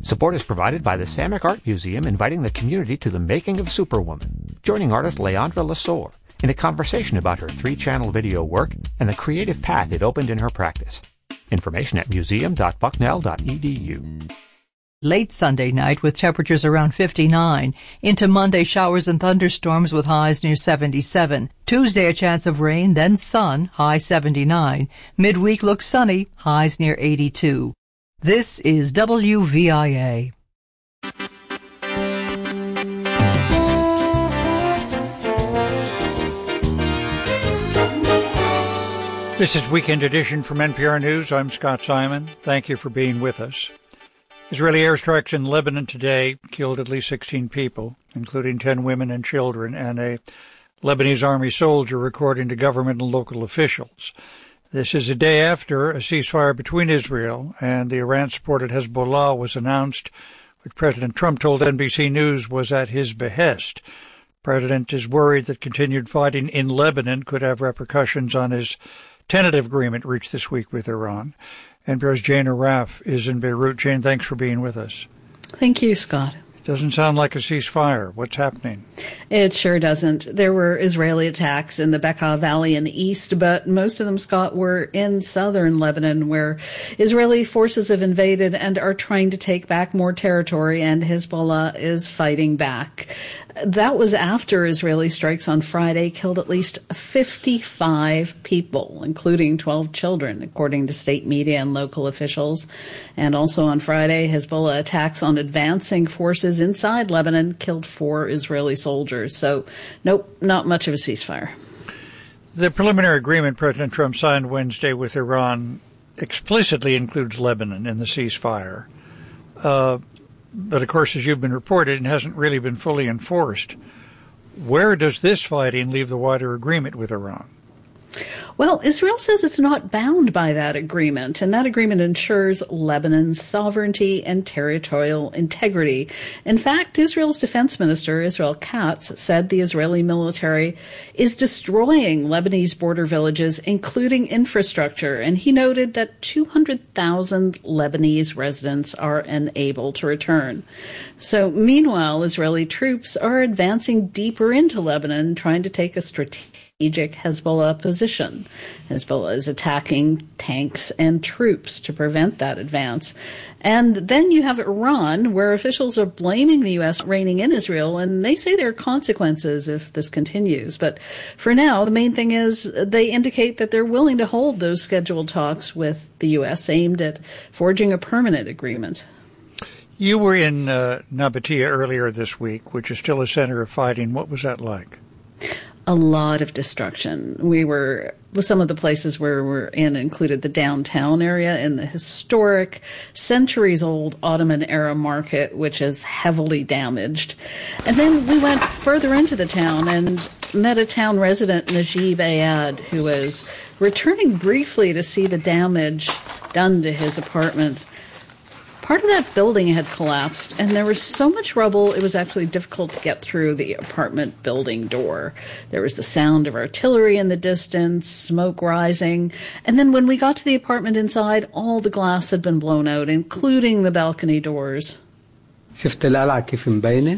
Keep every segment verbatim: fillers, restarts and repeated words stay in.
Support is provided by the Samak Art Museum, inviting the community to the making of Superwoman, joining artist Leandra Lesor in a conversation about her three-channel video work and the creative path it opened in her practice. Information at museum dot bucknell dot e d u. Late Sunday night with temperatures around fifty-nine. Into Monday, showers and thunderstorms with highs near seventy-seven. Tuesday, a chance of rain, then sun, high seventy-nine. Midweek looks sunny, highs near eighty-two. This is W V I A. This is Weekend Edition from N P R News. I'm Scott Simon. Thank you for being with us. Israeli airstrikes in Lebanon today killed at least sixteen people, including ten women and children, and a Lebanese army soldier, according to government and local officials. This is a day after a ceasefire between Israel and the Iran-supported Hezbollah was announced, which President Trump told N B C News was at his behest. The president is worried that continued fighting in Lebanon could have repercussions on his tentative agreement reached this week with Iran. N P R's Jane Arraf is in Beirut. Jane, thanks for being with us. Thank you, Scott. Doesn't sound like a ceasefire. What's happening? It sure doesn't. There were Israeli attacks in the Bekaa Valley in the east, but most of them, Scott, were in southern Lebanon, where Israeli forces have invaded and are trying to take back more territory, and Hezbollah is fighting back. That was after Israeli strikes on Friday killed at least fifty-five people, including twelve children, according to state media and local officials. And also on Friday, Hezbollah attacks on advancing forces inside Lebanon killed four Israeli soldiers. So, nope, not much of a ceasefire. The preliminary agreement President Trump signed Wednesday with Iran explicitly includes Lebanon in the ceasefire. Uh, But, of course, as you've been reported, it hasn't really been fully enforced. Where does this fighting leave the wider agreement with Iran? Well, Israel says it's not bound by that agreement, and that agreement ensures Lebanon's sovereignty and territorial integrity. In fact, Israel's defense minister, Israel Katz, said the Israeli military is destroying Lebanese border villages, including infrastructure, and he noted that two hundred thousand Lebanese residents are unable to return. So, meanwhile, Israeli troops are advancing deeper into Lebanon, trying to take a strategic strategic Hezbollah position. Hezbollah is attacking tanks and troops to prevent that advance. And then you have Iran, where officials are blaming the U S reigning in Israel, and they say there are consequences if this continues. But for now, the main thing is they indicate that they're willing to hold those scheduled talks with the U S aimed at forging a permanent agreement. You were in uh, Nabatea earlier this week, which is still a center of fighting. What was that like? A lot of destruction. We were, some of the places where we're in included the downtown area and the historic, centuries-old Ottoman-era market, which is heavily damaged. And then we went further into the town and met a town resident, Najib Ayad, who was returning briefly to see the damage done to his apartment. Part of that building had collapsed, and there was so much rubble, it was actually difficult to get through the apartment building door. There was the sound of artillery in the distance, smoke rising, and then when we got to the apartment inside, all the glass had been blown out, including the balcony doors. شفت القلعة كيف مبينة؟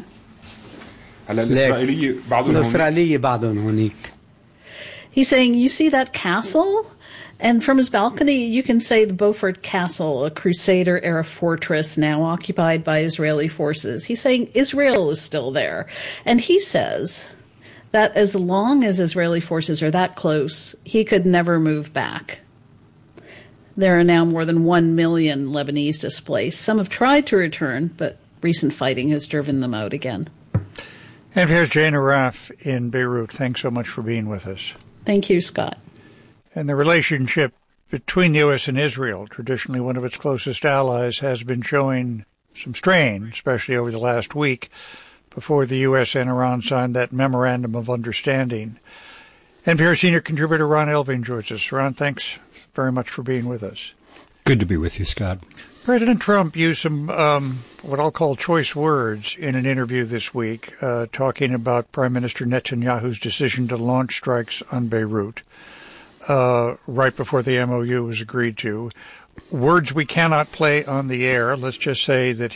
على الإسرائيلية بعضهم الإسرائيلية بعضهم هونيك. He's saying, you see that castle? And from his balcony, you can say the Beaufort Castle, a Crusader-era fortress now occupied by Israeli forces. He's saying Israel is still there. And he says that as long as Israeli forces are that close, he could never move back. There are now more than one million Lebanese displaced. Some have tried to return, but recent fighting has driven them out again. And here's Jane Arraf in Beirut. Thanks so much for being with us. Thank you, Scott. And the relationship between the U S and Israel, traditionally one of its closest allies, has been showing some strain, especially over the last week, before the U S and Iran signed that memorandum of understanding. N P R senior contributor Ron Elving joins us. Ron, thanks very much for being with us. Good to be with you, Scott. President Trump used some, um, what I'll call choice words in an interview this week, uh, talking about Prime Minister Netanyahu's decision to launch strikes on Beirut. Uh, right before the M O U was agreed to. Words we cannot play on the air. Let's just say that